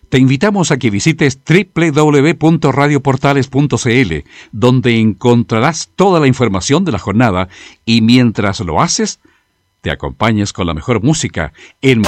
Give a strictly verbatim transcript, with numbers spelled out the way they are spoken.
Te invitamos a que visites doble u doble u doble u punto radio portales punto c l, donde encontrarás toda la información de la jornada y mientras lo haces, te acompañes con la mejor música en